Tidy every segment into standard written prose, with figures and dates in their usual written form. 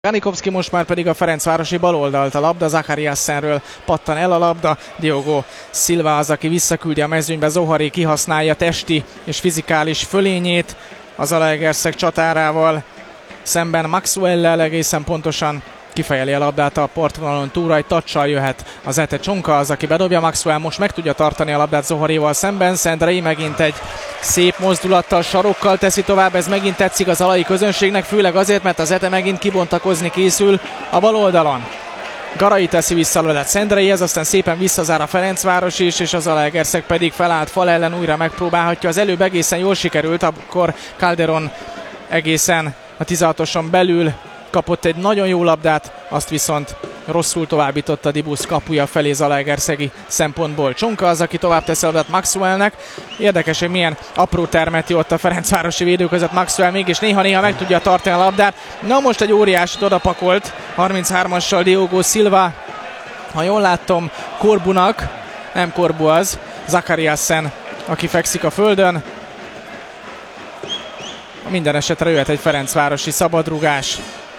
Kanikovszki most már pedig a Ferencvárosi baloldalt, a labda Zachariassenről pattan el a labda. Diogo Silva az, aki visszaküldi a mezőnybe, Zohari kihasználja testi és fizikális fölényét az Zalaegerszeg csatárával. Szemben Maxwell-lel egészen pontosan kifejeli a labdát a partvonalon túlra, egy touch-sal jöhet az Ete Csonka, az, aki bedobja. Maxwell most meg tudja tartani a labdát Zoharival szemben. Szendrei megint egy szép mozdulattal, sarokkal teszi tovább, ez megint tetszik az zalai közönségnek, főleg azért, mert az Ete megint kibontakozni készül a bal oldalon. Garai teszi vissza a labdát Szendreihez, aztán szépen visszazár a Ferencváros is, és az Zalaegerszeg pedig felállt fal ellen újra megpróbálhatja. Az előbb egészen jól sikerült, akkor Calderon egészen a 16-oson belül kapott egy nagyon jó labdát, azt viszont rosszul továbbította Dibusz kapuja felé zalaegerszegi szempontból. Csonka az, aki tovább teszi a labdát Maxwellnek. Érdekes, hogy milyen apró termeti ott a ferencvárosi védő között Maxwell, mégis néha-néha meg tudja tartani a labdát. Na most egy óriásit odapakolt 33-assal Diogo Silva, ha jól láttam, Korbunak, nem Korbu az, Zachariassen, aki fekszik a földön. Minden esetre jöhet egy ferencvárosi szabadrugás.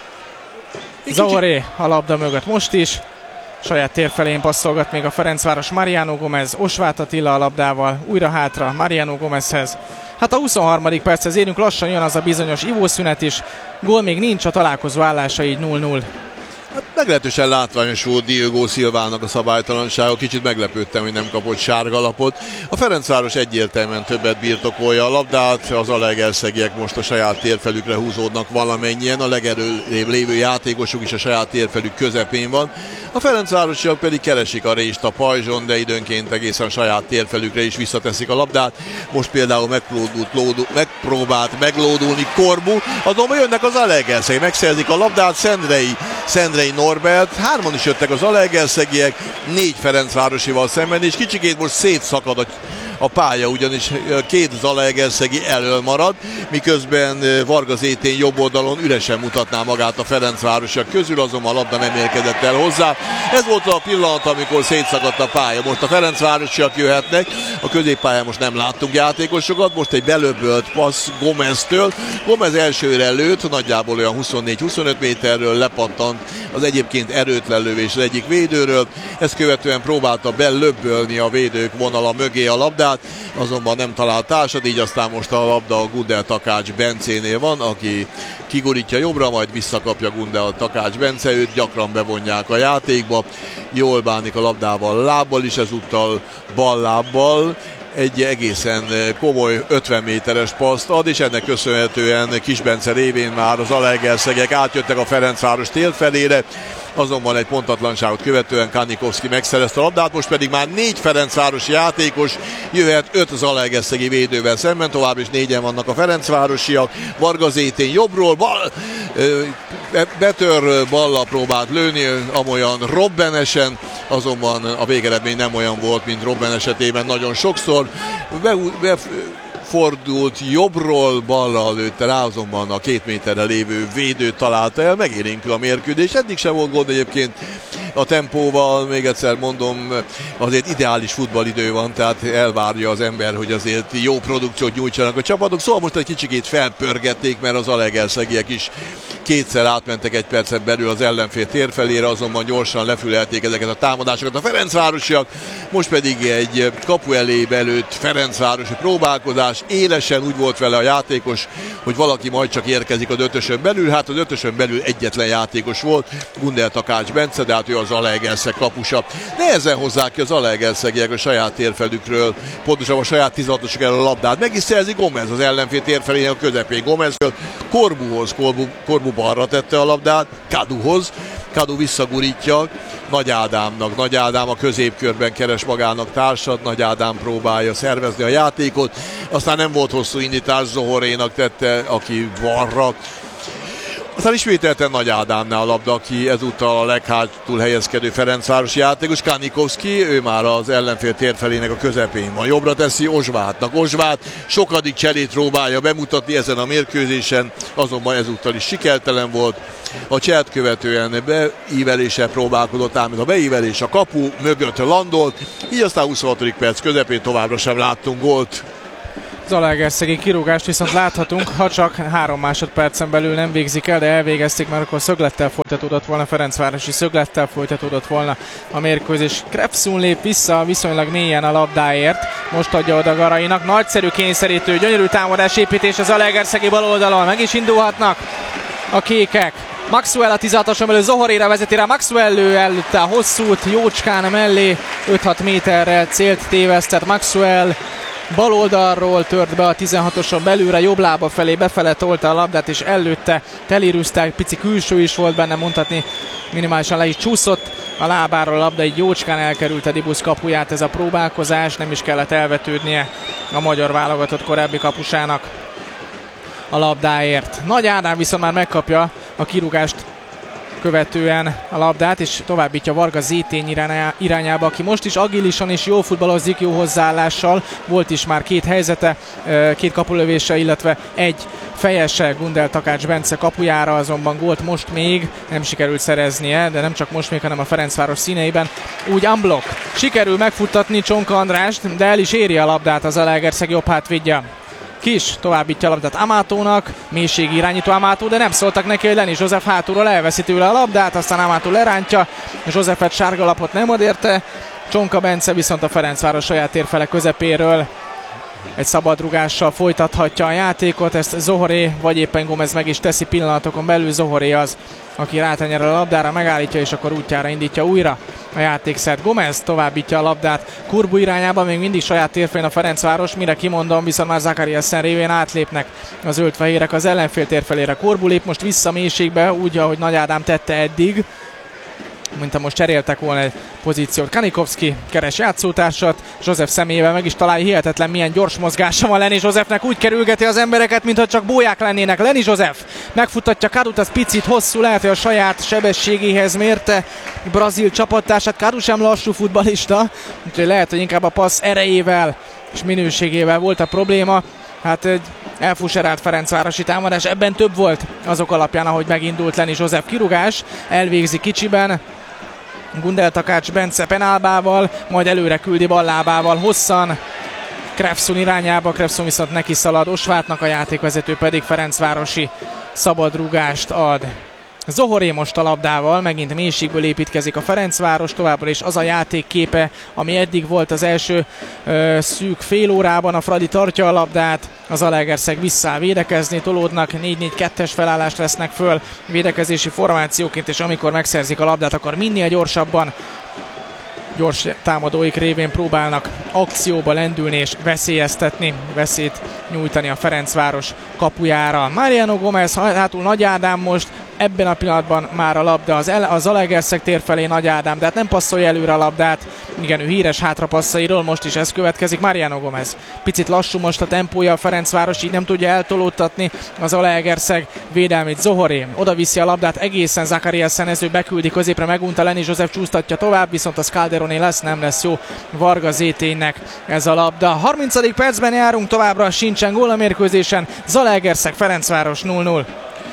Zaoré a labda mögött most is. Saját tér felén passzolgat még a Ferencváros. Mariano Gomez, Osváth Attila a labdával. Újra hátra Mariano Gomezhez. Hát a 23. perchez érünk, lassan jön az a bizonyos ivószünet is. Gól még nincs, a találkozó állása így 0-0. Hát meglehetősen látványos volt Diogo Silvának a szabálytalansága, kicsit meglepődtem, hogy nem kapott sárga lapot. A Ferencváros egyértelműen többet birtokolja a labdát, az zalaegerszegiek most a saját térfelükre húzódnak valamennyien, a legerőbb lévő játékosuk is a saját térfelük közepén van. A ferencvárosiak pedig keresik a rést a pajzson, de időnként egészen saját térfelükre is visszateszik a labdát. Most például megpróbált meglódulni Korbu, azonban jönnek az Zalaegerszeg, megszerzik a labdát, Szendrei Norbert, hárman is jöttek az zalaegerszegiek, 4 ferencvárosival szemben, és kicsikét most szétszakad a pálya, ugyanis 2 zalaegerszegi elől marad, miközben Varga Zétén jobb oldalon üresen mutatná magát a ferencvárosiak közül, azonban a labda nem érkezett el hozzá. Ez volt a pillanat, amikor szétszakadt a pálya. Most a ferencvárosiak jöhetnek, a középpályán most nem láttunk játékosokat, most egy belöbölt passz Gomeztől. Gomez elsőre lőtt, nagyjából olyan 24-25 méterről lepattant az egyébként erőtlen lövés az egyik védőről, ezt követően próbálta belöbbölni a védők vonala mögé a labdát, azonban nem talált társad, így aztán most a labda a Gundel Takács Bencénél van, aki kigurítja jobbra, majd visszakapja Gundel Takács Bence, őt gyakran bevonják a játékba, jól bánik a labdával lábbal is, ezúttal bal lábbal, egy egészen komoly 50 méteres paszt ad, és ennek köszönhetően Kisbence révén már az zalaegerszegek átjöttek a Ferencváros tér felére, azonban egy pontatlanságot követően Kanikovszki megszerezte a labdát, most pedig már 4 ferencvárosi játékos jöhet 5 zalaegerszegi védővel szemben, tovább is 4-en vannak a ferencvárosiak. Varga Zétén jobbról, betör ballal próbált lőni, amolyan robbenesen, azonban a végeredmény nem olyan volt, mint Robben esetében nagyon sokszor. Fordult jobbról, ballal lőtte rá, azonban a 2 méterre lévő védő találta el, megélénkül a mérkőzés. Eddig sem volt gond egyébként a tempóval, még egyszer mondom, azért ideális futballidő van, tehát elvárja az ember, hogy azért jó produkciót nyújtsanak a csapatok. Szóval most egy kicsikét felpörgették, mert az zalaegerszegiek is kétszer átmentek 1 percen belül az ellenfél térfelére, azonban gyorsan lefülelték ezeket a támadásokat a ferencvárosiak. Most pedig egy kapu elé belőtt ferencvárosi próbálkozás, élesen úgy volt vele a játékos, hogy valaki majd csak érkezik az 5-ösön belül, hát az 5-ösön belül egyetlen játékos volt, Gundel Takács Bence, de hát ő a Zalaegerszeg kapusa. Nehezen hozzák ki a zalaegerszegiek a saját térfelükről, pontosabban a saját 16-osok elől a labdát. Meg is szerzi Gomez az ellenfél térfelének a közepén. Gomezről Korbuhoz, Korbu balra tette a labdát, Kaduhoz, Kadu visszagurítja Nagy Ádámnak. Nagy Ádám a középkörben keres magának társat, Nagy Ádám próbálja szervezni a játékot, aztán nem volt hosszú indítás, Zohorénak tette, aki balra. Aztán ismételten Nagy Ádámnál a labda, aki ezúttal a leghátul helyezkedő ferencvárosi játékos, Kanikovszki, ő már az ellenfél térfelének a közepén van. Jobbra teszi Osváthnak. Osváth sokadik cselét próbálja bemutatni ezen a mérkőzésen, azonban ezúttal is sikertelen volt. A cselt követően beíveléssel próbálkozott, ám a beívelés a kapu mögött landolt, így aztán 26. perc közepén továbbra sem láttunk gólt. Zalaegerszegi kirúgást viszont láthatunk, ha csak 3 másodpercen belül nem végzik el, de elvégezték, mert akkor szöglettel folytatódott volna, ferencvárosi szöglettel folytatódott volna a mérkőzés. Krepszun lép vissza viszonylag mélyen a labdáért, most adja oda Garainak, nagyszerű kényszerítő, gyönyörű támadásépítés a zalaegerszegi bal oldalon, meg is indulhatnak a kékek. Maxwell a 16-oson belül Zohoréra vezeti rá, Maxwell előtte a hosszút jócskán mellé, 5-6 méterrel célt tévesztett Maxwell. Bal oldalról tört be a 16-oson belülre, jobb lába felé befele tolta a labdát, és előtte telírűzte, pici külső is volt benne, mondhatni minimálisan le is csúszott a lábáról a labda, így jócskán elkerült a Dibusz kapuját ez a próbálkozás, nem is kellett elvetődnie a magyar válogatott korábbi kapusának a labdáért. Nagy Ádám viszont már megkapja a kirúgást követően a labdát, és továbbítja Varga Zétény irányába, aki most is agilisan és jól futballozik, jó hozzáállással. Volt is már 2 helyzete, 2 kapulövése, illetve egy fejese Gundel Takács Bence kapujára, azonban gólt most még nem sikerült szereznie, de nem csak most még, hanem a Ferencváros színeiben. Úgy unblock. Sikerül megfuttatni Csonka Andrást, de el is éri a labdát az Zalaegerszeg jobb hátvédje. Kis továbbítja a labdát Amatónak, mélységi irányító Amató, de nem szóltak neki, hogy Leni József hátulról elveszi tőle a labdát, aztán Amató lerántja, Józsefet sárga lapot nem ad érte, Csonka Bence viszont a Ferencváros saját térfele közepéről egy szabadrugással folytathatja a játékot, ezt Zohoré vagy éppen Gomez meg is teszi pillanatokon belül. Zohoré az, aki rátenyel a labdára, megállítja, és akkor útjára indítja újra a játékszert. Gomez továbbítja a labdát Kurbu irányába, még mindig saját térfén a Ferencváros, mire kimondom, viszont már Zakariasen révén átlépnek a zöldfehérek az ellenfél térfelére. Kurbu lép most vissza mélységbe, úgy, ahogy Nagy Ádám tette eddig, mint ha most cseréltek volna egy pozíciót. Kanikovszki keres játszótársat, József személyével meg is találja, hihetetlen milyen gyors mozgása van Leni Józsefnek, úgy kerülgeti az embereket, mintha csak bóják lennének. Leni József megfutatja Kadut, az picit hosszú, lehet, hogy a saját sebességéhez mérte brazil csapattársát. Kadu sem lassú futballista, úgyhogy lehet, hogy inkább a passz erejével és minőségével volt a probléma. Hát egy elfuserált ferencvárosi támadás, ebben több volt azok alapján, ahogy megindult Leni József kirúgás, elvégzi kicsiben Gundel Takács Bence penálbával, majd előre küldi ballábával hosszan Krepszun irányába, Krepszun viszont neki szalad Osvátnak, a játékvezető pedig ferencvárosi szabadrúgást ad. Zohoré most a labdával, megint mélységből építkezik a Ferencváros, továbbra is az a játékképe, ami eddig volt az első szűk fél órában. A Fradi tartja a labdát, az Zalaegerszeg visszáll védekezni, tolódnak, 4-4-2-es felállást vesznek föl védekezési formációként, és amikor megszerzik a labdát, akkor minél gyorsabban gyors támadóik révén próbálnak akcióba lendülni és veszélyeztetni, veszélyt nyújtani a Ferencváros kapujára. Mariano Gomez, hátul Nagy Ádám most, ebben a pillanatban már a labda az Zalaegerszeg tér felé Nagy Ádám, de hát nem passzolja előre a labdát. Igen, ő híres hátrapasszairól, most is ez következik. Mariano Gomez. Picit lassú most a tempója a Ferencváros, így nem tudja eltolódtatni az Zalaegerszeg védelmét. Zohoré oda viszi a labdát egészen Zakariasen, ez ő beküldi középre, megunta Leni József, csúsztatja tovább, viszont az Calderoné lesz, nem lesz jó Varga Zéténynek ez a labda. 30. percben járunk, továbbra sincsen gól a mérkőzésen. Zalaegerszeg Ferencváros 0-0.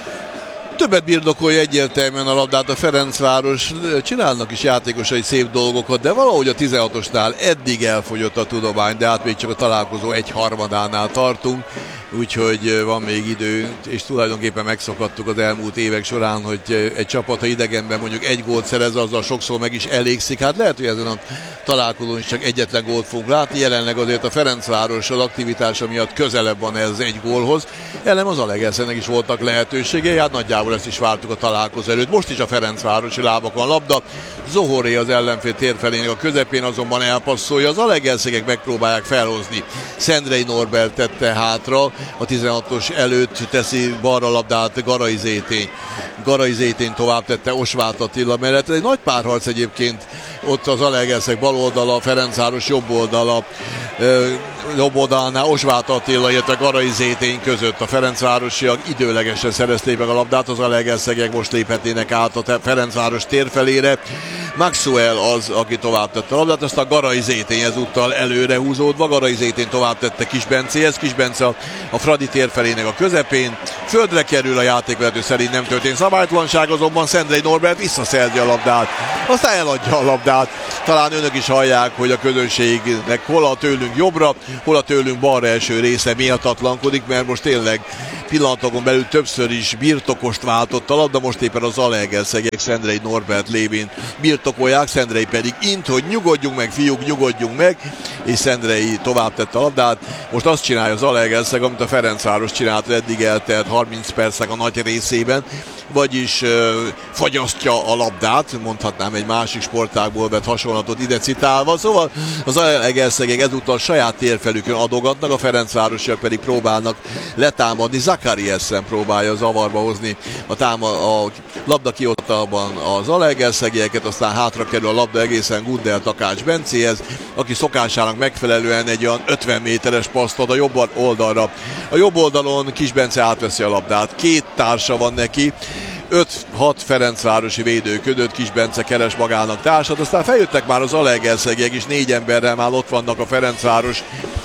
Többet birtokolja egyértelműen a labdát a Ferencváros, csinálnak is játékosai szép dolgokat, de valahogy a 16-osnál eddig elfogyott a tudomány, de hát még csak a találkozó 1/3-ánál tartunk, úgyhogy van még idő, és tulajdonképpen megszokhattuk az elmúlt évek során, hogy egy csapat, ha idegenben mondjuk 1 gólt szerez, azzal sokszor meg is elégszik. Hát lehet, hogy ezen a találkozón is csak egyetlen gólt fogunk látni, jelenleg azért a Ferencváros az aktivitása miatt közelebb van ez 1 gólhoz. Ellen az Zalaegerszegnek is voltak lehetőségei, hát nagyjából ezt is vártuk a találkozó előtt. Most is a Ferencvárosi lábakon labda, Zohoré az ellenfél térfelének a közepén azonban elpasszolja, az Zalaegerszegek megpróbálják felhozni. Szendrei Norbert tette hátra, a 16-os előtt teszi balra labdát Garai Zétény. Garai Zétény tovább tette Osváth Attila mellett. Egy nagy párharc egyébként ott az Zalaegerszeg bal oldala, a Ferencváros jobb oldala, jobb oldalnál Osváth Attila, illetve Garai Zétény között. A ferencvárosiak időlegesen szerezték meg a labdát, az Zalaegerszegek most léphetnének át a Ferencváros térfelére. Maxwell az, aki tovább tette a labdát, aztán Garai Zétény ezúttal előre húzódva. Garai Zétény tovább tette Kis Bencéhez, Kis Bence a Fradi térfelének a közepén. Földre kerül, a játékvezető szerint nem történt szabálytalanság, azonban Szendrei Norbert visszaszerzi a labdát. Aztán eladja a labdát labdát. Talán önök is hallják, hogy a közönségnek hol a tőlünk jobbra, hol a tőlünk balra eső része méltatlankodik, mert most tényleg pillanatokon belül többször is birtokost váltott a labda, most éppen az Zalaegerszegek Szendrei Norbert lévén birtokolják, Szendrei pedig int, hogy nyugodjunk meg, fiúk, nyugodjunk meg, és Szendrei tovább tette a labdát. Most azt csinálja az Zalaegerszeg, amit a Ferencváros csinált eddig eltelt 30 percek a nagy részében, vagyis fagyasztja a labdát, mondhatnám egy másik sportágból vett hasonlatot ide citálva. Szóval az Zalaegerszegek ezúttal saját térfelükön adogatnak, a ferencvárosiak pedig próbálnak letámadni. Zakariasen próbálja zavarba hozni a labda kiosztalban az Zalaegerszegeket, aztán hátra kerül a labda egészen Gundel Takács Bencéhez, aki szokásának megfelelően egy olyan 50 méteres paszt ad a jobb oldalra. A jobb oldalon Kis Bence átveszi a labdát, két társa van neki, 5-6 ferencvárosi védő ködött, Kis Bence keres magának társat, aztán feljöttek már az Zalaegerszegek is, 4 emberrel már ott vannak a Ferencváros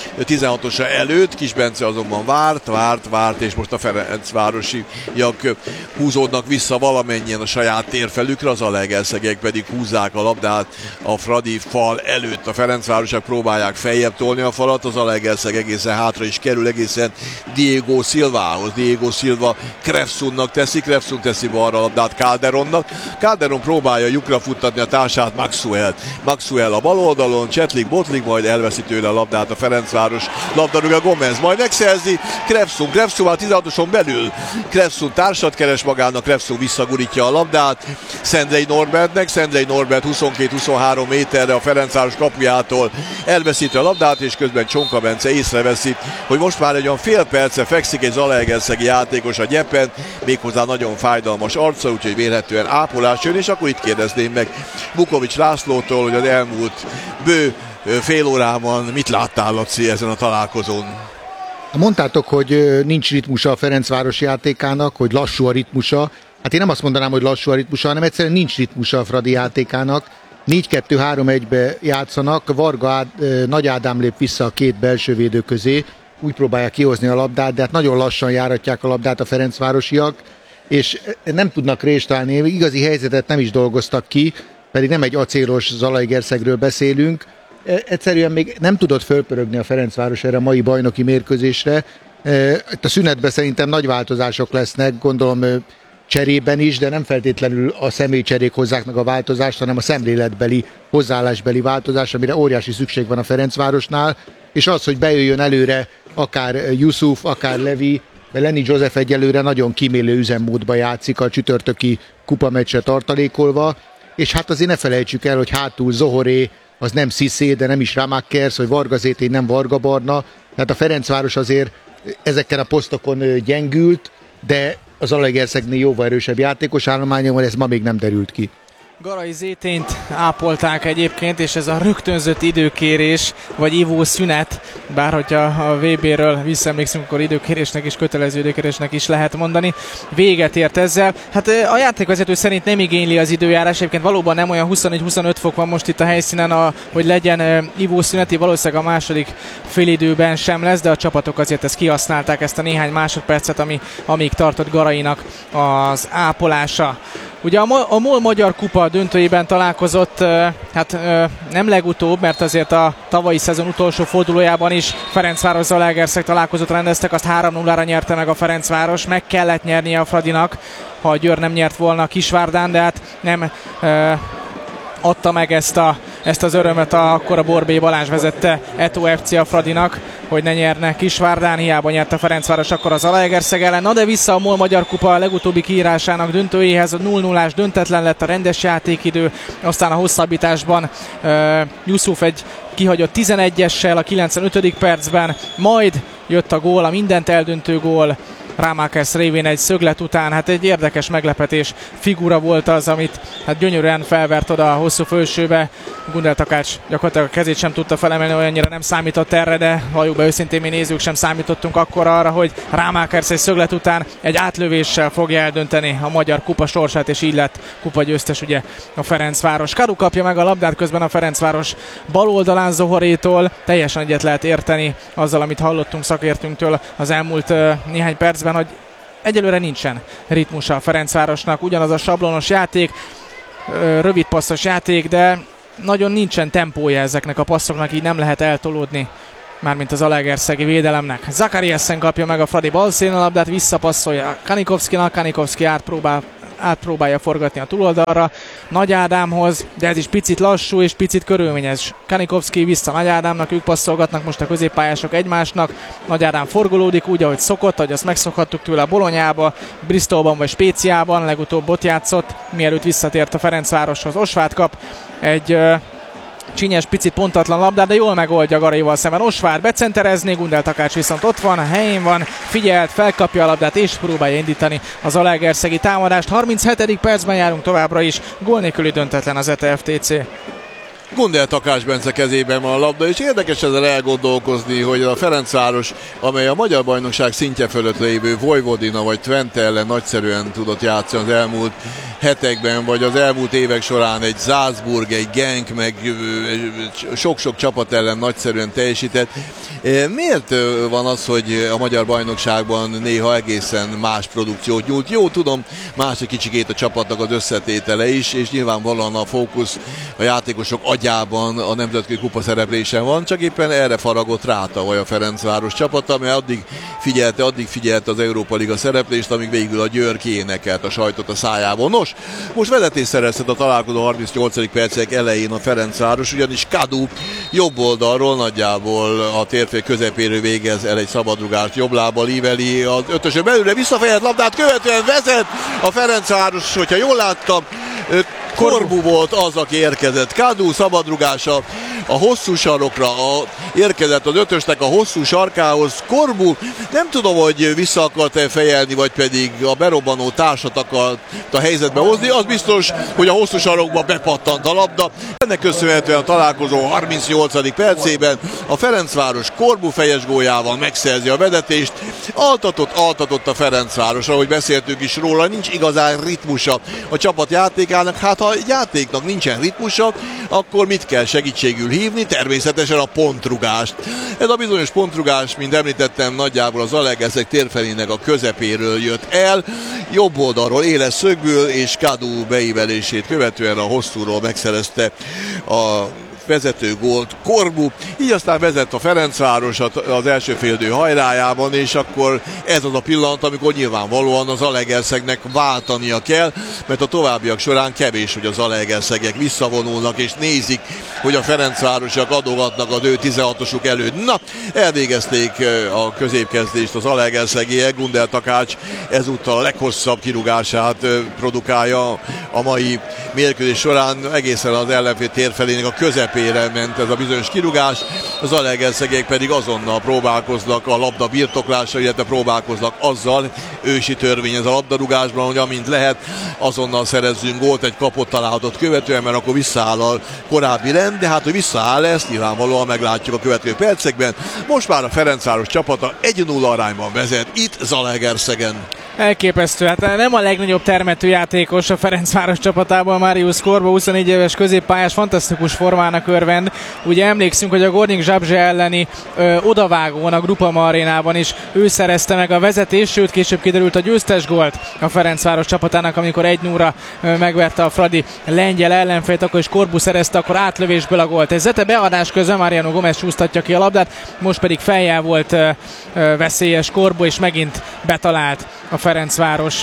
16-osa előtt, Kis Bence azonban várt, és most a ferencvárosiak húzódnak vissza valamennyien a saját térfelükre, az Zalaegerszegek pedig húzzák a labdát a Fradi fal előtt. A ferencvárosiak próbálják feljebb tolni a falat, az Zalaegerszeg egészen hátra is kerül, egészen Diego Silvához. Diego Silva Krefsunnak teszi, Krefsun teszi balra a labdát Calderonnak. Calderon próbálja lyukra futtatni a társát, Maxwell a bal oldalon, Csetlik, Botlik, majd elveszi tőle a labdát a Ferencváros labdarúgó Gomez, majd megszerzi Krefsun már 16-oson belül. Krefsun társat keres magának, Krefsun visszagurítja a labdát Szendrei Norbertnek, Szendrei Norbert 22-23 méterre a Ferencváros kapujától elveszíti a labdát, és közben Csonka Bence észreveszi, hogy most már egy olyan fél perce fekszik egy zalaegerszegi játékos a gyepen, méghozzá nagyon fájdalmas arca, úgyhogy vélhetően ápolás jön, és akkor itt kérdezném meg Vukovics Lászlótól, hogy az elmúlt bő fél órában mit láttál, Laci, ezen a találkozón? Mondtátok, hogy nincs ritmusa a Ferencváros játékának, hogy lassú a ritmusa. Hát én nem azt mondanám, hogy lassú a ritmusa, hanem egyszerűen nincs ritmusa a Fradi játékának. 4-2-3-1-be játszanak, Nagy Ádám lép vissza a két belsővédő közé, úgy próbálják kihozni a labdát, de hát nagyon lassan járatják a labdát a ferencvárosiak, és nem tudnak rést állni, igazi helyzetet nem is dolgoztak ki, pedig nem egy acélos Zalaegerszegről beszélünk. Egyszerűen még nem tudott fölpörögni a Ferencváros erre a mai bajnoki mérkőzésre. Itt a szünetben szerintem nagy változások lesznek, gondolom cserében is, de nem feltétlenül a személycserék hozzák meg a változást, hanem a szemléletbeli, hozzáállásbeli változás, amire óriási szükség van a Ferencvárosnál, és az, hogy bejöjjön előre akár Yusuf, akár Levi, de Lenny Joseph egyelőre nagyon kímélő üzemmódba játszik a csütörtöki kupameccse tartalékolva, és hát azért ne felejtsük el, hogy hátul Zohoré, az nem Cissé, de nem is Ramakers, vagy Varga Zétény, nem Varga Barna. Tehát a Ferencváros azért ezeken a posztokon gyengült, de az Zalaegerszegnél jóval erősebb játékos állományban, ez ma még nem derült ki. Garai Zétényt ápolták egyébként, és ez a rögtönzött időkérés, vagy ivószünet, bár hogyha a VB-ről visszaemlékszünk, akkor időkérésnek és kötelező időkérésnek is lehet mondani, véget ért ezzel. Hát a játékvezető szerint nem igényli az időjárás, egyébként valóban nem olyan 24-25 fok van most itt a helyszínen, hogy legyen ivószüneti, valószínűleg a második félidőben sem lesz, de a csapatok azért ezt kihasználták, ezt a néhány másodpercet, amíg tartott Garainak az ápolása. Ugye a MOL Magyar Kupa döntőjében találkozott, nem legutóbb, mert azért a tavalyi szezon utolsó fordulójában is Ferencváros Zalaegerszeg találkozót rendeztek, azt 3-0-ra nyerte meg a Ferencváros, meg kellett nyernie a Fradinak, ha a Győr nem nyert volna Kisvárdán, de hát nem adta meg ezt az örömet, akkor a Borbély Balázs vezette Eto FC a Fradinak, hogy ne nyerne Kisvárdán, hiába nyert a Ferencváros akkor az Zalaegerszeg ellen. Na de vissza a MOL Magyar Kupa a legutóbbi kiírásának döntőjéhez, a 0-0-ás döntetlen lett a rendes játékidő, aztán a hosszabbításban Yusuf egy kihagyott 11-essel a 95. percben, majd jött a gól, a mindent eldöntő gól, Ramakers révén egy szöglet után, hát egy érdekes meglepetés figura volt az, amit hát gyönyörűen felvert oda a hosszú fölsőbe. Gundel Takács gyakorlatilag a kezét sem tudta felemelni, olyannyira nem számított erre, de valljuk be őszintén, mi nézők sem számítottunk akkor arra, hogy Ramakers egy szöglet után egy átlövéssel fogja eldönteni a magyar kupa sorsát, és így lett kupa győztes ugye a Ferencváros. Karu kapja meg a labdát, közben a Ferencváros bal oldalán Zohorétól, teljesen egyet lehet érteni azzal, amit hallottunk szakértőnktől az elmúlt néhány percben, hogy egyelőre nincsen ritmusa a Ferencvárosnak, ugyanaz a sablonos játék, rövid passzos játék, de nagyon nincsen tempója ezeknek a passzoknak, így nem lehet eltolódni, mármint az zalaegerszegi védelemnek. Zachariasen kapja meg a Fradi balszélén a labdát, visszapasszolja Kanikovszkinak, Kanikovszki átpróbálja forgatni a túloldalra Nagy Ádámhoz, de ez is picit lassú és picit körülményes. Kanikovszki vissza Nagy Ádámnak, ők passzolgatnak most a középpályások egymásnak. Nagy Ádám forgolódik úgy, ahogy szokott, ahogy azt megszokhattuk tőle a Bolonyába, Bristolban vagy Spéciában, legutóbb ott játszott, mielőtt visszatért a Ferencvároshoz. Osváth kap egy csinyes, picit pontatlan labdát, de jól megoldja Garaival szemben. Osvár becenterezné, Gundel Takács viszont ott van, a helyén van, figyelt, felkapja a labdát és próbálja indítani a zalaegerszegi támadást. 37. percben járunk továbbra is, gól nélküli döntetlen az ETFTC. Gundel Takács Bence kezében van a labda, és érdekes ezzel elgondolkozni, hogy a Ferencváros, amely a magyar bajnokság szintje fölött lévő Vojvodina vagy Twente ellen nagyszerűen tudott játszani az elmúlt hetekben, vagy az elmúlt évek során egy Salzburg, egy Genk, meg sok-sok csapat ellen nagyszerűen teljesített. Miért van az, hogy a magyar bajnokságban néha egészen más produkciót nyújt? Jó, tudom, más egy kicsikét a csapatnak az összetétele is, és nyilvánvalóan a fókusz a játékosok agyában a nemzetközi kupa szereplésen van, csak éppen erre faragott rá tavaly a Ferencváros csapata, mert addig figyelte az Európa Liga szereplést, amíg végül a Győr énekelt a sajtot a szájából. Nos, most vezetést szerezhet a találkozó 38. percek elején a Ferencváros, ugyanis Kadu jobb oldalról, nagyjából a térfél közepéről végez el egy szabadrugást, jobb lábbal íveli az ötösön belőle, visszafejelt labdát, követően vezet a Ferencváros, hogyha jól láttam, Korbu volt az, aki érkezett. Kadu szabadrugása a hosszú sarokra, érkezett az ötösnek a hosszú sarkához. Korbu nem tudom, hogy vissza akart-e fejelni, vagy pedig a berobbanó társat akart a helyzetbe hozni. Az biztos, hogy a hosszú sarokba bepattant a labda. Ennek köszönhetően a találkozó 38. percében a Ferencváros Korbu fejes góljával megszerzi a vezetést. Altatott a Ferencváros, ahogy beszéltünk is róla, nincs igazán ritmusa a csapat játékának. Hát ha egy játéknak nincsen ritmusa, akkor mit kell segítségül hívni? Természetesen a pontrugást. Ez a bizonyos pontrugás, mint említettem, nagyjából az Zalaegerszeg térfelének a közepéről jött el, jobb oldalról, éles szögből, és Kadu beívelését követően a hosszúról megszerezte a vezető gólt Korbu, így aztán vezet a Ferencváros az első féldő hajrájában, és akkor ez az a pillanat, amikor nyilvánvalóan az Zalaegerszegnek váltania kell, mert a továbbiak során kevés, hogy a zalaegerszegek visszavonulnak és nézik, hogy a Ferencvárosiak adogatnak az ő 16-osuk előtt. Na, elvégezték a középkezdést az zalaegerszegiek, Gundel Takács ezúttal a leghosszabb kirúgását produkálja a mai mérkőzés során, egészen az ellenfél térfelének a közepére ment ez a bizonyos kirúgás, az zalaegerszegek pedig azonnal próbálkoznak a labda birtoklása, illetve próbálkoznak azzal, ősi törvény ez a labdarúgásban, hogy amint lehet, azonnal szerezzünk gólt egy kapott találatot követően, mert akkor visszaáll a korábbi rend, de hát, hogy visszaáll ezt, nyilvánvalóan meglátjuk a következő percekben. Most már a Ferencváros csapata 1-0 arányban vezet itt Zalaegerszegen. Elképesztő, hát nem a legnagyobb termetű játékos a Ferencváros csapatában, Marius Korba, 24 éves középpályás, fantasztikus formának örvend. Ugye emlékszünk, hogy a Gornik Zabrze elleni odavágón a Grupama arénában is ő szerezte meg a vezetést, sőt később kiderült a győztes gólt a Ferencváros csapatának, amikor 1-0-ra megverte a Fradi lengyel ellenfélt, akkor is Korbu szerezte, akkor átlövésből a gólt. Ez Zete beadás közben Mariano Gomez csúsztatja ki a labdát, most pedig fejjel volt veszélyes Korbu, és megint betalált a Ferencváros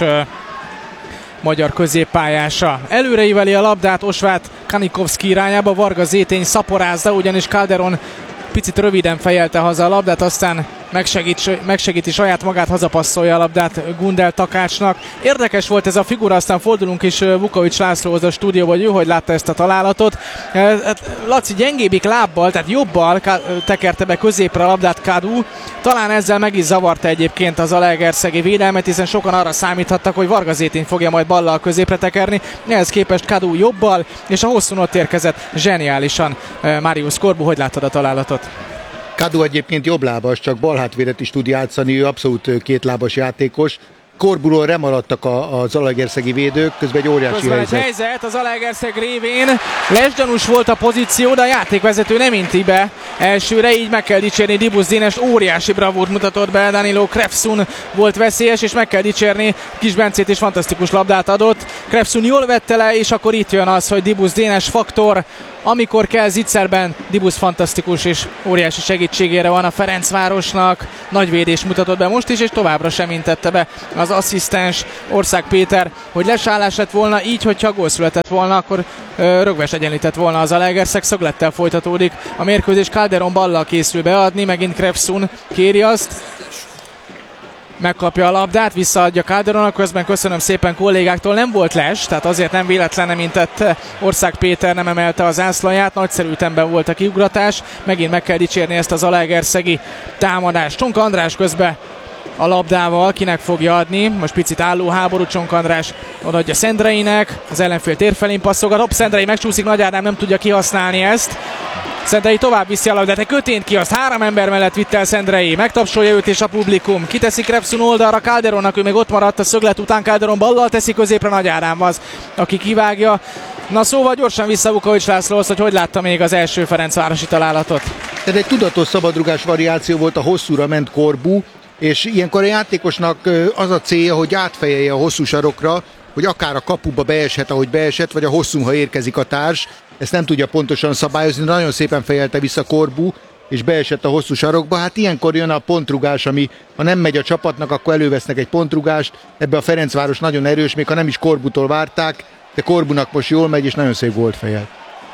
magyar középpályása. Előreíveli a labdát Osváth Kanikovszki irányába, Varga Zétény szaporázza, ugyanis Calderon picit röviden fejelte haza a labdát, aztán megsegíti saját magát, hazapasszolja a labdát Gundel Takácsnak. Érdekes volt ez a figura, aztán fordulunk is Vukovics Lászlóhoz a stúdióba, hogy ő hogy látta ezt a találatot. Laci gyengébbik lábbal, tehát jobbal tekerte be középre a labdát Kadu. Talán ezzel meg is zavarta egyébként az zalaegerszegi védelmet, hiszen sokan arra számíthattak, hogy Varga Zétény fogja majd ballal középre tekerni. Ehhez képest Kadu jobbal, és a hosszún ott érkezett zseniálisan Marius Korbu. Hogy láttad a találatot? Kadu egyébként jobblábas, csak balhátvédet is tud játszani, ő abszolút kétlábas játékos. Korburól remaradtak a zalaegerszegi védők, közben egy óriási közben helyzet. Egy helyzet, az Zalaegerszeg révén lesgyanús volt a pozíció, de a játékvezető nem inti be elsőre, így meg kell dicsérni Dibusz Dénest, óriási bravúrt mutatott be, Danilo Krefsun volt veszélyes, és meg kell dicsérni Kis Bencét is, fantasztikus labdát adott. Krefsun jól vette le, és akkor itt jön az, hogy Dibusz Dénes faktor, amikor kell zicserben, Dibusz fantasztikus és óriási segítségére van a Ferencvárosnak. Nagy védés mutatott be most is, és továbbra sem intette be az asszisztens Ország Péter, hogy lesállás lett volna, így, hogyha gól született volna, akkor rögves egyenlített volna az Zalaegerszeg. Szöglettel folytatódik a mérkőzés, Calderon ballal készül beadni, megint Krefsun kéri azt, megkapja a labdát, visszaadja Calderonnak, közben köszönöm szépen kollégáktól, nem volt les, tehát azért nem véletlen nem intett Ország Péter, nem emelte az zászlaját, nagyszerű ütemben volt a kiugratás, megint meg kell dicsérni ezt a zalaegerszegi támadást. Csonka András közben a labdával, kinek fogja adni, most picit álló háború, Csonka András odaadja Szendreinek, az ellenfél térfelén passzolgat, hopp, Szendrei megcsúszik, Nagy Ádám nem tudja kihasználni ezt. Szendrei tovább viszi a labdát, de Kötént ki, azt 3 ember mellett vitte el Szendrei, megtapsolja őt és a publikum, kiteszi Krefsun oldalra Calderonnak, ő még ott maradt a szöglet után, Calderon ballal teszi középre, Nagy Ádám az, aki kivágja. Na szóval gyorsan vissza Vukovics Lászlóhoz, hogy látta még az első ferencvárosi találatot. Ez egy tudatos szabadrugás variáció volt, a hosszúra ment Korbu, és ilyenkor a játékosnak az a célja, hogy átfejelje a hosszú sarokra, hogy akár a kapuba beeshet, ahogy beesett, vagy a hosszú, ha érkezik a társ. Ezt nem tudja pontosan szabályozni, nagyon szépen fejelte vissza Korbu, és beesett a hosszú sarokba. Hát ilyenkor jön a pontrugás, ami ha nem megy a csapatnak, akkor elővesznek egy pontrugást. Ebbe a Ferencváros nagyon erős, még ha nem is Korbutól várták, de Korbunak most jól megy, és nagyon szép volt fejelt.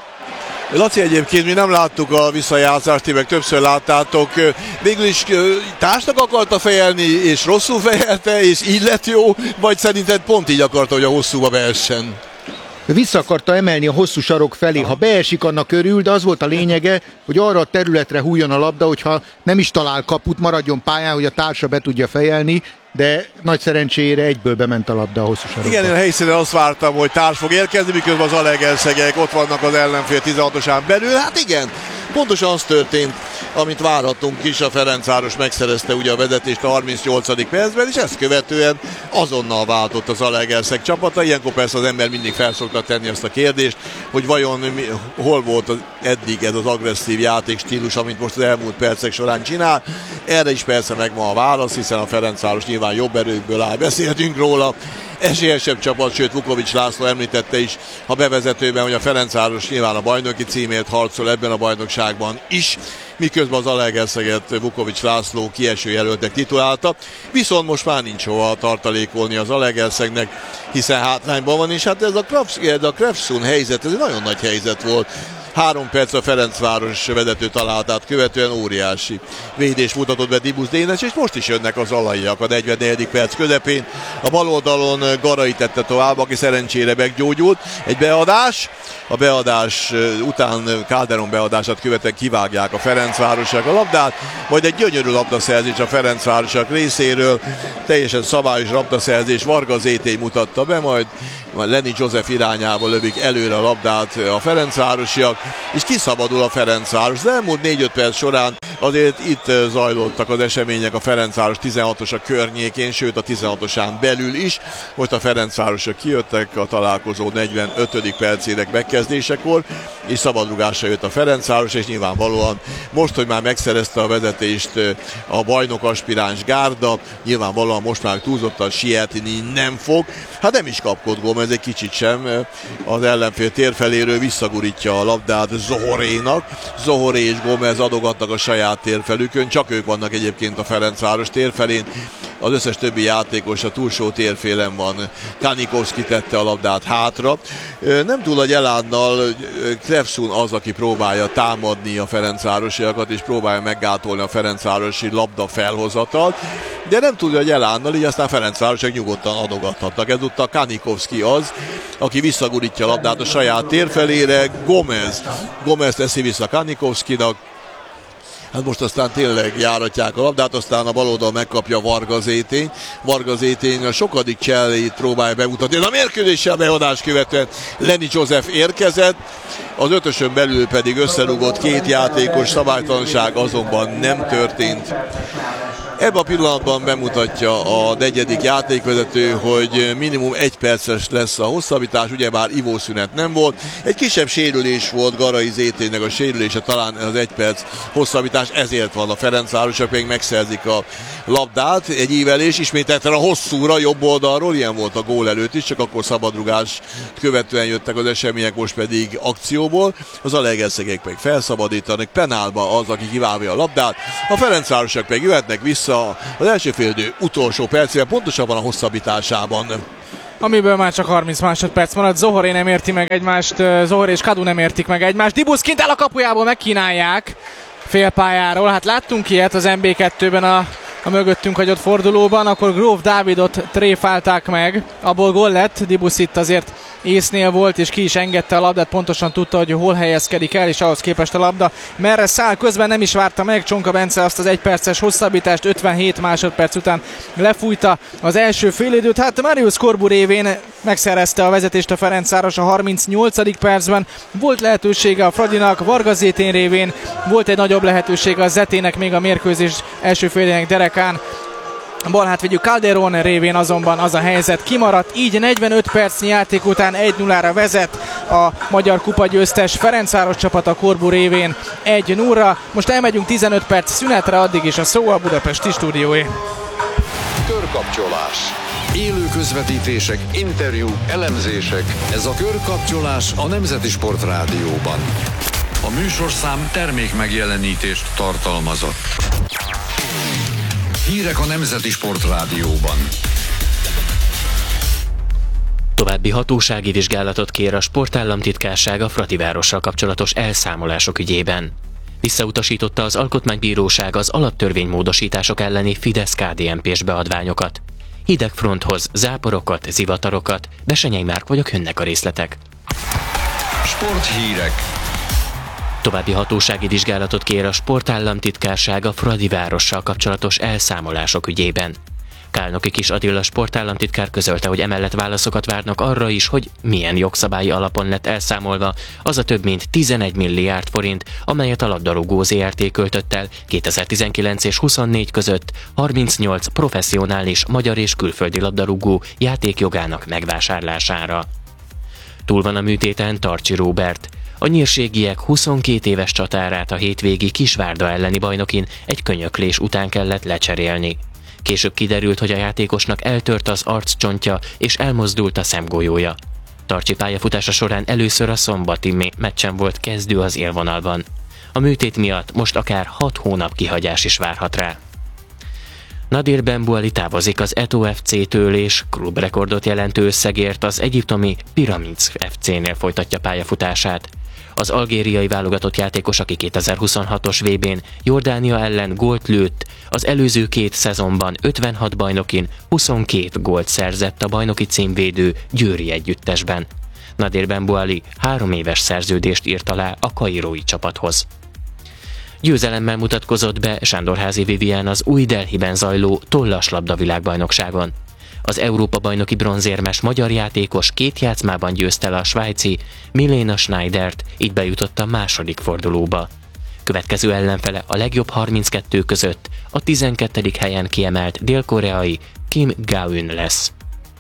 Laci, egyébként mi nem láttuk a visszajátszást, ti meg többször láttátok. Végül is társnak akarta fejelni, és rosszul fejelte, és így lett jó, vagy szerinted pont így akarta, hogy a hosszúba beessen? Vissza akarta emelni a hosszú sarok felé, ha beesik, annak örül, de az volt a lényege, hogy arra a területre hújjon a labda, hogyha nem is talál kaput, maradjon pályán, hogy a társa be tudja fejelni, de nagy szerencsére egyből bement a labda a hosszú sarokba. Igen, én a helyszínen azt vártam, hogy társ fog érkezni, miközben az Zalaegerszegek ott vannak az ellenfél 16-osán belül. Hát igen, pontosan az történt, amit várhatunk is, a Ferencváros megszerezte ugye a vezetést a 38. percben, és ezt követően azonnal váltott az Zalaegerszeg csapata. Ilyenkor persze az ember mindig fel szokta tenni azt a kérdést, hogy vajon hol volt eddig ez az agresszív játékstílus, amit most az elmúlt percek során csinál. Erre is persze megvan a válasz, hiszen a Ferencváros nyilván jobb erőkből áll, beszéltünk róla. Esélyesebb csapat, sőt Vukovics László említette is a bevezetőben, hogy a Ferencváros nyilván a bajnoki címért harcol ebben a bajnokságban is, miközben az Zalaegerszeget Vukovics László kieső jelöltnek titulálta, viszont most már nincs hova tartalékolni az Zalaegerszegnek, hiszen hátrányban van, és hát ez a Krefsun helyzet, ez egy nagyon nagy helyzet volt. 3 perc a Ferencváros vezető találatát követően óriási védés mutatott be Dibusz Dénes, és most is jönnek az alaiak a 44. perc közepén. A bal oldalon Garai tette tovább, aki szerencsére meggyógyult. Egy beadás, a beadás után Calderon beadását követően kivágják a Ferencvárosiak a labdát, majd egy gyönyörű labdaszerzés a Ferencvárosiak részéről, teljesen szabályos labdaszerzés, Varga Zétély mutatta be, majd Lenny Joseph irányába lövik előre a labdát a Ferencvárosiak, és kiszabadul a Ferencváros. Az elmúlt 4-5 perc során azért itt zajlottak az események a Ferencváros 16-osa környékén, sőt a 16-osán belül is. Most a Ferencvárosok kijöttek a találkozó 45. percének megkezdésekor, és szabadrugásra jött a Ferencváros, és nyilvánvalóan most, hogy már megszerezte a vezetést a bajnok aspiráns Gárda, nyilvánvalóan most már túlzottan sietni nem fog. Hát nem is kapkod Gómez egy kicsit sem, az ellenfél térfeléről visszagurítja a labdát Zohorénak. Zohoré és Gómez adogatnak a saját térfelükön, csak ők vannak egyébként a Ferencváros térfelén. Az összes többi játékos a túlsó térfélen van. Kanikovszki tette a labdát hátra. Nem túl nagy elánnal Krefsun az, aki próbálja támadni a Ferencvárosiakat, és próbálja meggátolni a Ferencvárosi labda felhozatalt, de nem túl nagy elánnal, így aztán Ferencvárosiak nyugodtan adogathatnak. Ezúttal Kanikovszki az, aki visszagurítja a labdát a saját térfelére. Gómez teszi vissza Kanikovszkinak. Hát most aztán tényleg járatják a labdát, aztán a baloldal megkapja Varga Zétény. Varga Zétény a sokadik csellét próbálja bemutatni. A mérkőzéssel beadás követően Lenny Joseph érkezett, az 5-ösön belül pedig összerúgott 2 játékos, szabálytalanság azonban nem történt. Ebben a pillanatban bemutatja a negyedik játékvezető, hogy minimum 1 perces lesz a hosszabbítás, ugyebár ivószünet nem volt. Egy kisebb sérülés volt Garai Zétének a sérülése, talán az 1 perc hosszabbítás, ezért van a Ferencvárosok, még megszerzik a labdát. Egy ívelés ismételten a hosszúra, jobb oldalról, ilyen volt a gól előtt is, csak akkor szabadrugás követően jöttek az események, most pedig akcióból. Az Alegerszegek meg felszabadítanak, penálba az, aki kiválja a labdát. A Ferencvárosok meg jöhetnek vissza az első félidő utolsó percében, pontosabban a hosszabbításában. Amiből már csak 30 másodperc maradt. Zohoré nem érti meg egymást, Zohor és Kadu nem értik meg egymást. Dibusz kint el a kapujából, megkínálják félpályáról. Hát láttunk ilyet az MB2-ben a mögöttünk hagyott fordulóban, akkor Gróf Dávidot tréfálták meg, abból gól lett. Dibusz itt azért észnél volt, és ki is engedte a labdát, pontosan tudta, hogy hol helyezkedik el, és ahhoz képest a labda merre száll. Közben nem is várta meg Csonka Bence azt az 1 perces hosszabbítást, 57 másodperc után lefújta az első félidőt. Hát Marius Corbu révén megszerezte a vezetést a Ferencváros a 38. percben. Volt lehetősége a Fradinak, Varga Zétén révén volt egy nagyobb lehetősége a Zetének még a mérkőzés első félidőnek derekán. Balhátvédjük Calderon révén azonban az a helyzet kimaradt, így 45 percnyi játék után 1-0-ra vezet a magyar kupagyőztes Ferencváros csapat a Corbu révén 1-0-ra. Most elmegyünk 15 perc szünetre, addig is a szó a budapesti stúdióé. Körkapcsolás. Élő közvetítések, interjú, elemzések. Ez a Körkapcsolás a Nemzeti Sport Rádióban. A műsorszám termék megjelenítést tartalmazott. Hírek a Nemzeti Sport Rádióban. További hatósági vizsgálatot kér a Sportállamtitkárság a Fradivárossal kapcsolatos elszámolások ügyében. Visszautasította az Alkotmánybíróság az alaptörvénymódosítások elleni Fidesz-KDNP-s beadványokat. Hidegfronthoz záporokat, zivatarokat, Besenyei Márk vagyok, jönnek a részletek. Sporthírek. További hatósági vizsgálatot kér a Sportállamtitkárság a Fradivárossal kapcsolatos elszámolások ügyében. Kálnoki Kis Attila sportállamtitkár közölte, hogy emellett válaszokat várnak arra is, hogy milyen jogszabályi alapon lett elszámolva az a több mint 11 milliárd forint, amelyet a labdarúgó ZRT költött el 2019 és 24 között 38 professzionális magyar és külföldi labdarúgó játékjogának megvásárlására. Túl van a műtéten Tarcsi Róbert. A nyírségiek 22 éves csatárát a hétvégi Kisvárda elleni bajnokin egy könyöklés után kellett lecserélni. Később kiderült, hogy a játékosnak eltört az arccsontja és elmozdult a szemgolyója. Tarcsi pályafutása során először a szombati meccsen volt kezdő az élvonalban. A műtét miatt most akár 6 hónap kihagyás is várhat rá. Nadir Benbuali távozik az Eto FC-től és klubrekordot jelentő összegért az egyiptomi Pyramids FC-nél folytatja pályafutását. Az algériai válogatott játékos, aki 2026-os VB-n Jordánia ellen gólt lőtt, az előző 2 szezonban 56 bajnokin 22 gólt szerzett a bajnoki címvédő Győri együttesben. Nadir Benbuali 3 éves szerződést írt alá a kairói csapathoz. Győzelemmel mutatkozott be Sándorházi Vivien az új Delhiben zajló tollaslabda világbajnokságon. Az Európa-bajnoki bronzérmes magyar játékos 2 játszmában győzte le a svájci Milena Schneidert, így bejutott a második fordulóba. Következő ellenfele a legjobb 32 között a 12. helyen kiemelt dél-koreai Kim Ga-eun lesz.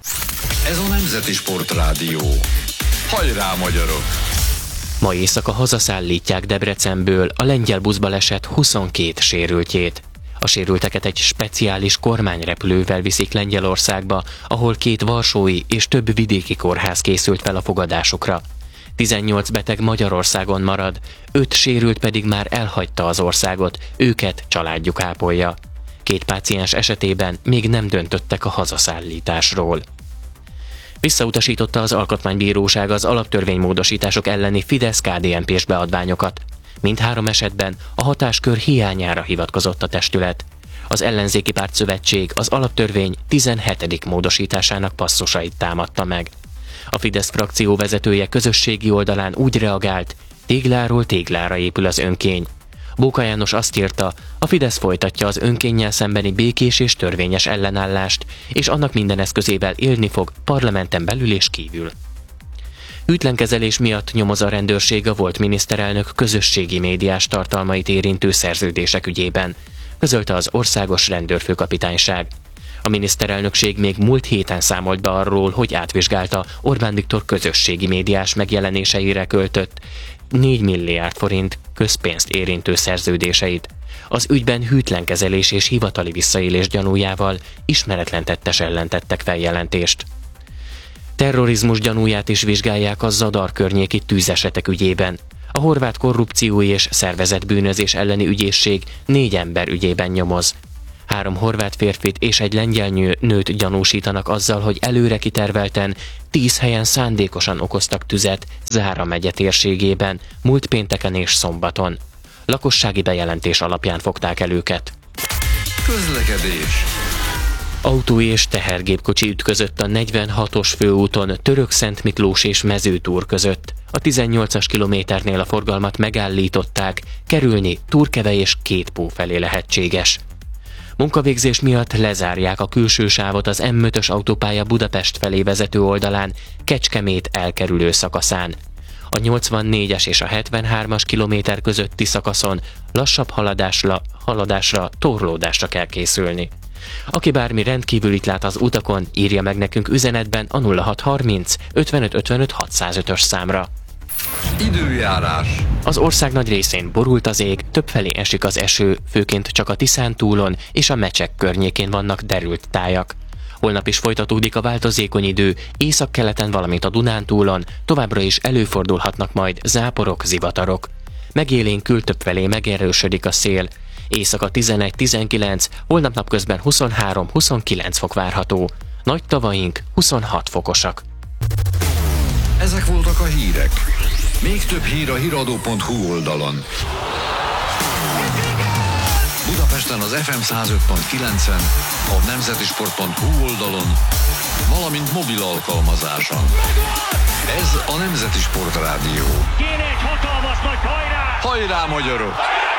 Ez a Nemzeti Sport Rádió. Hajrá, magyarok! Ma éjszaka hazaszállítják Debrecenből a lengyel buszbaleset 22 sérültjét. A sérülteket egy speciális kormányrepülővel viszik Lengyelországba, ahol 2 varsói és több vidéki kórház készült fel a fogadásukra. 18 beteg Magyarországon marad, 5 sérült pedig már elhagyta az országot, őket családjuk ápolja. 2 páciens esetében még nem döntöttek a hazaszállításról. Visszautasította az Alkotmánybíróság az alaptörvénymódosítások elleni Fidesz-KDNP-s beadványokat. Mindhárom esetben a hatáskör hiányára hivatkozott a testület. Az ellenzéki pártszövetség az alaptörvény 17. módosításának passzusait támadta meg. A Fidesz frakció vezetője közösségi oldalán úgy reagált, tégláról téglára épül az önkény. Bóka János azt írta, a Fidesz folytatja az önkénnyel szembeni békés és törvényes ellenállást, és annak minden eszközével élni fog parlamenten belül és kívül. Hűtlenkezelés miatt nyomoz a rendőrség a volt miniszterelnök közösségi médiás tartalmait érintő szerződések ügyében. közölte az országos rendőrfőkapitányság. A miniszterelnökség még múlt héten számolt be arról, hogy átvizsgálta Orbán Viktor közösségi médiás megjelenéseire költött 4 milliárd forint közpénzt érintő szerződéseit. Az ügyben hűtlenkezelés és hivatali visszaélés gyanújával ismeretlen tettes ellen tettek feljelentést. Terrorizmus gyanúját is vizsgálják a Zadar környéki tűzesetek ügyében. A horvát korrupció és szervezett bűnözés elleni ügyészség 4 ember ügyében nyomoz. 3 horvát férfit és egy lengyel nőt gyanúsítanak azzal, hogy előre kitervelten 10 helyen szándékosan okoztak tüzet Zára megye térségében, múlt pénteken és szombaton. Lakossági bejelentés alapján fogták el őket. Közlekedés. Autó és tehergépkocsi ütközött a 46-os főúton Török-Szentmiklós és Mezőtúr között. A 18-as kilométernél a forgalmat megállították, kerülni Turkeve és Kétpó felé lehetséges. Munkavégzés miatt lezárják a külső sávot az M5-ös autópálya Budapest felé vezető oldalán, Kecskemét elkerülő szakaszán. A 84-es és a 73-as kilométer közötti szakaszon lassabb haladásra, torlódásra kell készülni. Aki bármi rendkívülit lát az utakon, írja meg nekünk üzenetben a 0630 55 55 605-ös számra. Időjárás. Az ország nagy részén borult az ég, többfelé esik az eső, főként csak a Tiszántúlon és a Mecsek környékén vannak derült tájak. Holnap is folytatódik a változékony idő, északkeleten, valamint a Dunántúlon, továbbra is előfordulhatnak majd záporok, zivatarok. Megélénkül többfelé megerősödik a szél. Éjszaka 11-19, holnap napközben 23-29 fok várható. Nagy tavaink 26 fokosak. Ezek voltak a hírek. Még több hír a hiradó.hu oldalon. Budapesten az FM 105.9-en, a nemzetisport.hu oldalon, valamint mobil alkalmazáson. Ez a Nemzeti Sport Rádió. Kéne egy hatalmas nagy hajrá! Hajrá, magyarok!